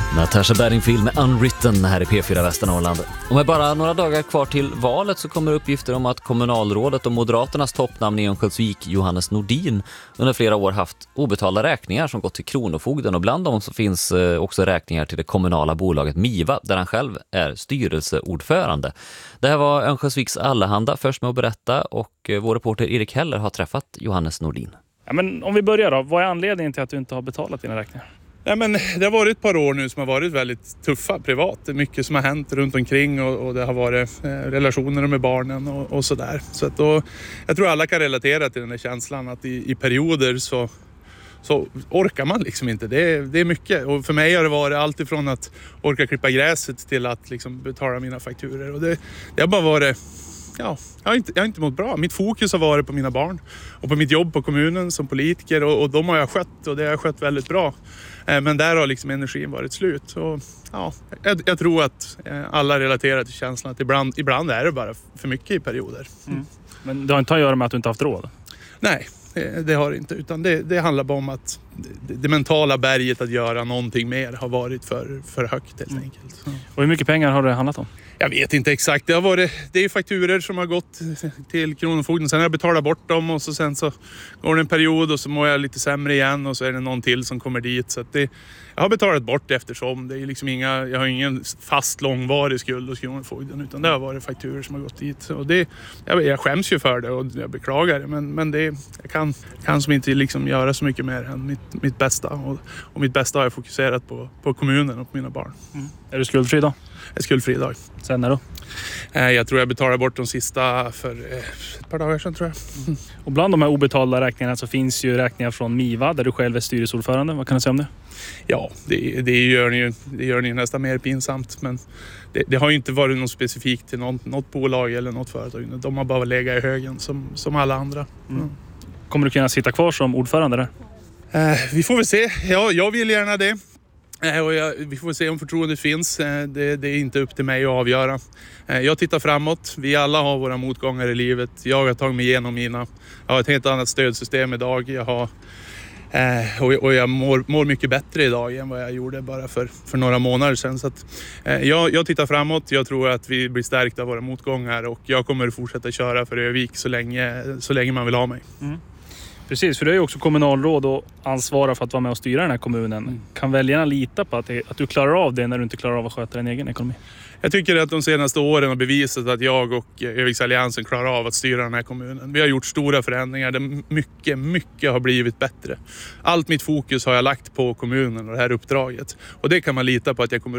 Natasha Bedingfield med Unwritten här i P4 Västernorrland. Och med bara några dagar kvar till valet så kommer uppgifter om att kommunalrådet och Moderaternas toppnamn i Örnsköldsvik, Johannes Nordin, under flera år haft obetalda räkningar som gått till Kronofogden. Och bland dem så finns också räkningar till det kommunala bolaget Miva, där han själv är styrelseordförande. Det här var Örnsköldsviks Allehanda först med att berätta, och vår reporter Erik Heller har träffat Johannes Nordin. Ja, men om vi börjar då, vad är anledningen till att du inte har betalat dina räkningar? Ja, men det har varit ett par år nu som har varit väldigt tuffa privat. Det är mycket som har hänt runt omkring och det har varit relationer med barnen och sådär. Så att då, jag tror alla kan relatera till den här känslan att i perioder så orkar man liksom inte. Det är mycket. Och för mig har det varit allt ifrån att orka klippa gräset till att liksom betala mina fakturer. Och det har bara varit... Ja, jag har inte mått bra. Mitt fokus har varit på mina barn och på mitt jobb på kommunen som politiker, och de har jag skött, och det har jag skött väldigt bra. Men där har liksom energin varit slut. Och, ja, jag tror att alla relaterar till känslan att ibland är det bara för mycket i perioder. Mm. Men det har inte att göra med att du inte haft råd? Nej, det har det inte. Utan det handlar bara om att det mentala berget att göra någonting mer har varit för högt helt enkelt. Ja. Och hur mycket pengar har det handlat om? Jag vet inte exakt. Det är fakturer som har gått till Kronofogden. Sen har jag betalat bort dem, och sen så går det en period och så mår jag lite sämre igen, och så är det någon till som kommer dit. Så att jag har betalat bort eftersom. Det är liksom jag har ingen fast långvarig skuld hos Kronofogden, utan det har varit fakturer som har gått dit. Och jag skäms ju för det och jag beklagar det. Men jag kan som inte liksom göra så mycket mer än mitt bästa. Och mitt bästa har jag fokuserat på kommunen och på mina barn. Mm. Är du skuldfri då? Jag är skuldfri idag. Sen när då? Jag tror jag betalade bort de sista för ett par dagar sedan, tror jag. Mm. Och bland de här obetalda räkningarna så finns ju räkningar från Miva där du själv är styrelseordförande. Vad kan du säga om det? Ja, det gör ni nästan mer pinsamt. Men det har ju inte varit något specifikt till något bolag eller något företag. De har bara legat i högen som alla andra. Mm. Kommer du kunna sitta kvar som ordförande där? Vi får väl se. Ja, jag vill gärna det. Vi får se om förtroendet finns. Det är inte upp till mig att avgöra. Jag tittar framåt. Vi alla har våra motgångar i livet. Jag har tagit mig igenom mina. Jag har ett helt annat stödsystem idag. Och jag mår mycket bättre idag än vad jag gjorde bara för några månader sedan. Så att, jag tittar framåt. Jag tror att vi blir stärkta av våra motgångar. Och jag kommer att fortsätta köra för Övik så länge man vill ha mig. Mm. Precis, för du är ju också kommunalråd och ansvarar för att vara med och styra den här kommunen. Mm. Kan väljarna lita på att du klarar av det när du inte klarar av att sköta din egen ekonomi? Jag tycker att de senaste åren har bevisat att jag och Öviksalliansen klarar av att styra den här kommunen. Vi har gjort stora förändringar där mycket har blivit bättre. Allt mitt fokus har jag lagt på kommunen och det här uppdraget. Och det kan man lita på att jag kommer